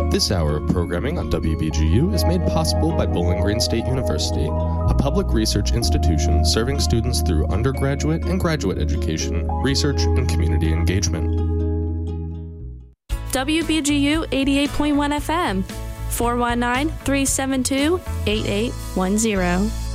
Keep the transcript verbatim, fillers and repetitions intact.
This hour of programming on W B G U is made possible by Bowling Green State University, a public research institution serving students through undergraduate and graduate education, research, and community engagement. W B G U eighty-eight point one F M, four one nine, three seven two, eight eight one zero.